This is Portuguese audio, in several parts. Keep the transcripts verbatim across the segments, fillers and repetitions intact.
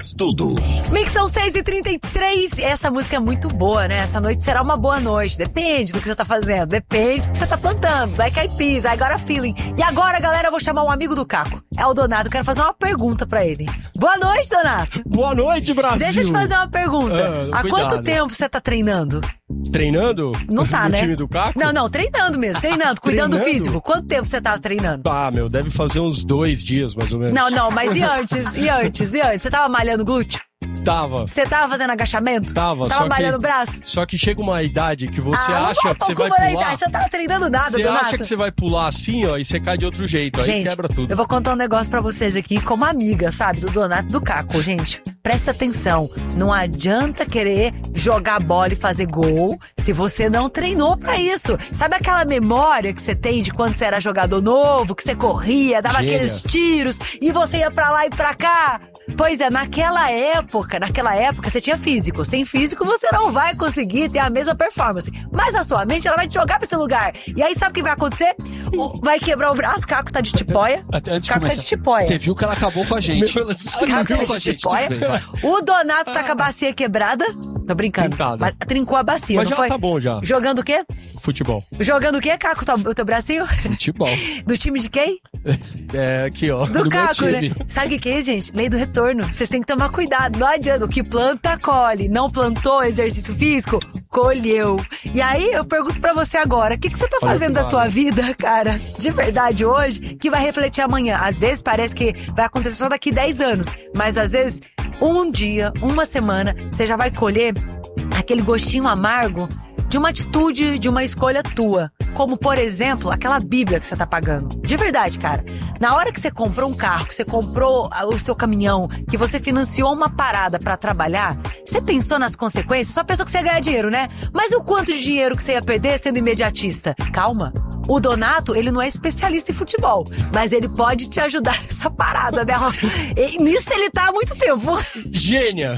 faz tudo. Mix são seis e trinta e três. Essa música é muito boa, né? Essa noite será uma boa noite. Depende do que você tá fazendo. Depende do que você tá plantando. Black Eyed Peas, I Got a Feeling. E agora, galera, eu vou chamar um amigo do Caco. É o Donato. Quero fazer uma pergunta pra ele. Boa noite, Donato. Boa noite, Brasil. Deixa eu te fazer uma pergunta. Ah, Há cuidado. quanto tempo você tá treinando? Treinando? Não tá, no né? time do Caco? Não, não, treinando mesmo. Treinando, cuidando do Treinando? físico. Quanto tempo você tava treinando? Ah, meu, deve fazer uns dois dias, mais ou menos. Não, não, mas e antes? E antes? E antes? Você tava malhando glúteo? Tava. Você tava fazendo agachamento? Tava, Tava só malhando o que, braço? só que chega uma idade que você Ah, acha não que você vai calcula a pular. idade. Você não tava treinando nada, Você Donato. acha que você vai pular assim, ó, e você cai de outro jeito. Aí Gente, quebra tudo. eu vou contar um negócio pra vocês aqui, como amiga, sabe, do Donato e do Caco, gente. Presta atenção, não adianta querer jogar bola e fazer gol se você não treinou pra isso. Sabe aquela memória que você tem de quando você era jogador novo, que você corria, dava Gênia. aqueles tiros e você ia pra lá e pra cá? Pois é, naquela época, naquela época você tinha físico. Sem físico você não vai conseguir ter a mesma performance. Mas a sua mente, ela vai te jogar pra esse lugar. E aí sabe o que vai acontecer? O- Vai quebrar o braço, o Caco tá de tipóia. Até antes de Caco tá começar, de tipóia. você viu que ela acabou com a gente. Meu, ela Ela destruiu acabou Caco com tá a de gente. tipóia. Tudo bem, vai. O Donato tá com a bacia quebrada. Tô brincando. Trincado. Mas trincou a bacia, Mas não já foi? tá bom, já. Jogando o quê? Futebol. Jogando o quê, Caco? O teu bracinho? Futebol. Do time de quem? É, aqui, ó. Do, Do meu Caco, né? time. Sabe o que é, gente? Lei do retorno. Vocês têm que tomar cuidado. Não adianta. O que planta, colhe. Não plantou exercício físico, colheu. E aí, eu pergunto pra você agora, o que, que você tá Olha fazendo que da tua vale. vida, cara? De verdade hoje, que vai refletir amanhã. Às vezes parece que vai acontecer só daqui dez anos. Mas às vezes, um dia, uma semana, você já vai colher aquele gostinho amargo de uma atitude, de uma escolha tua. Como, por exemplo, aquela Bíblia que você tá pagando. De verdade, cara. Na hora que você comprou um carro, que você comprou ah, o seu caminhão, que você financiou uma parada pra trabalhar, você pensou nas consequências? Só pensou que você ia ganhar dinheiro, né? Mas e o quanto de dinheiro que você ia perder sendo imediatista? Calma. O Donato, ele não é especialista em futebol, mas ele pode te ajudar nessa parada, né? E nisso ele tá há muito tempo. Gênia!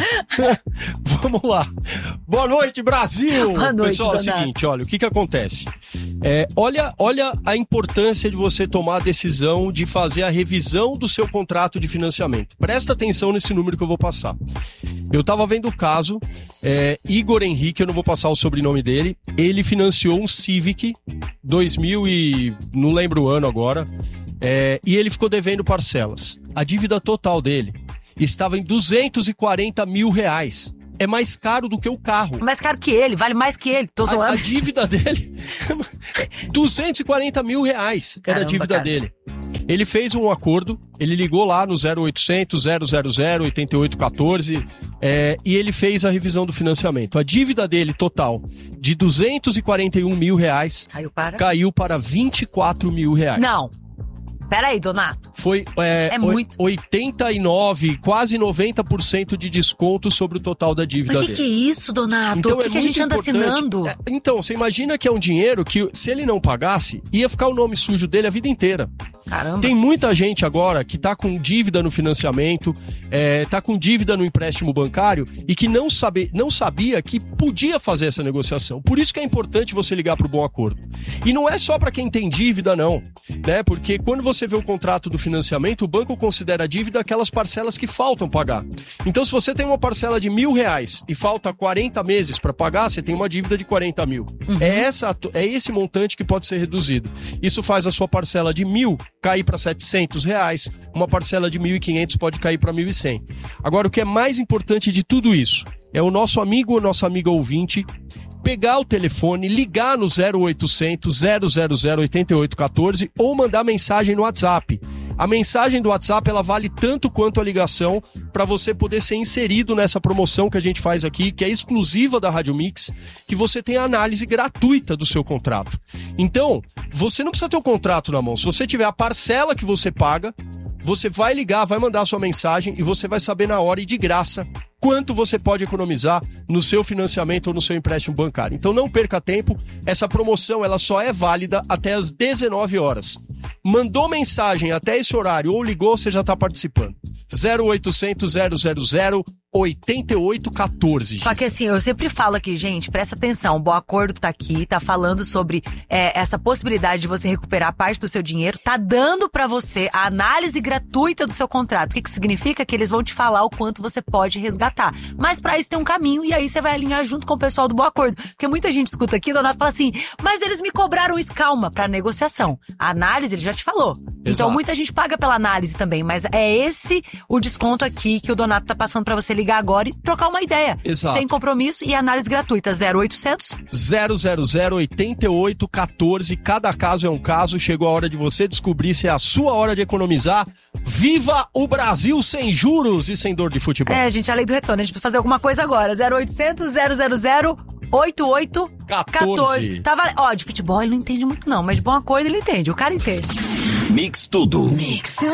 Vamos lá. Boa noite, Brasil! Boa noite, Pessoal, é o Donato. seguinte, olha, o que que acontece? É, olha, olha a importância de você tomar a decisão de fazer a revisão do seu contrato de financiamento. Presta atenção nesse número que eu vou passar. Eu tava vendo o caso, é, Igor Henrique, eu não vou passar o sobrenome dele, ele financiou um Civic dois mil e... não lembro o ano agora, é, e ele ficou devendo parcelas. A dívida total dele estava em duzentos e quarenta mil reais. É mais caro do que o carro. Mais caro que ele, vale mais que ele. Tô A, a zoando. dívida dele, duzentos e quarenta mil reais era a Caramba, dívida cara. dele. Ele fez um acordo, ele ligou lá no zero oitocentos, zero zero zero, oito oito um quatro é, e ele fez a revisão do financiamento. A dívida dele total de duzentos e quarenta e um mil reais Caiu para? caiu para vinte e quatro mil reais. Não. Pera aí, Donato. Foi é, É muito. oitenta e nove, quase noventa por cento de desconto sobre o total da dívida Mas o que, dele. que é isso, Donato? o que, é que a gente muito anda importante. assinando? É, então, você imagina que é um dinheiro que, se ele não pagasse, ia ficar o nome sujo dele a vida inteira. Caramba. Tem muita gente agora que tá com dívida no financiamento, é, tá com dívida no empréstimo bancário e que não, sabe, não sabia que podia fazer essa negociação. Por isso que é importante você ligar pro Bom Acordo. E não é só para quem tem dívida, não. Né? Porque quando você vê o contrato do financiamento, o banco considera a dívida aquelas parcelas que faltam pagar. Então, se você tem uma parcela de mil reais e falta quarenta meses para pagar, você tem uma dívida de quarenta mil. Uhum. É, essa, é esse montante que pode ser reduzido. Isso faz a sua parcela de mil cair para setecentos reais, uma parcela de mil e quinhentos pode cair para mil e cem. Agora, o que é mais importante de tudo isso é o nosso amigo ou nossa amiga ouvinte pegar o telefone, ligar no zero oitocentos, zero zero zero, oito oito um quatro ou mandar mensagem no WhatsApp. A mensagem do WhatsApp, ela vale tanto quanto a ligação para você poder ser inserido nessa promoção que a gente faz aqui, que é exclusiva da Rádio Mix, que você tem a análise gratuita do seu contrato. Então, você não precisa ter o contrato na mão. Se você tiver a parcela que você paga, você vai ligar, vai mandar a sua mensagem e você vai saber na hora e de graça quanto você pode economizar no seu financiamento ou no seu empréstimo bancário. Então não perca tempo, essa promoção ela só é válida até as dezenove horas. Mandou mensagem até esse horário ou ligou, você já está participando. zero oitocentos, zero zero zero, oitenta e oito quatorze. Só que assim, eu sempre falo aqui, gente, presta atenção, o Bom Acordo tá aqui, tá falando sobre é, essa possibilidade de você recuperar parte do seu dinheiro, tá dando pra você a análise gratuita do seu contrato. O que que significa? Que eles vão te falar o quanto você pode resgatar. Mas pra isso tem um caminho e aí você vai alinhar junto com o pessoal do Bom Acordo. Porque muita gente escuta aqui, o Donato fala assim, mas eles me cobraram isso. Calma, pra negociação. A análise, ele já te falou. Exato. Então muita gente paga pela análise também, mas é esse o desconto aqui que o Donato tá passando pra você ligar agora e trocar uma ideia. Exato. Sem compromisso e análise gratuita. zero oitocentos zero zero zero oitenta e oito quatorze. Cada caso é um caso. Chegou a hora de você descobrir se é a sua hora de economizar. Viva o Brasil sem juros e sem dor de futebol. É, gente, a lei do retorno. A gente precisa fazer alguma coisa agora. zero oitocentos zero zero zero oito oito quatorze. Tá vale... Ó, de futebol ele não entende muito não, mas de Bom Acordo ele entende. O cara entende. Mix tudo. Mix.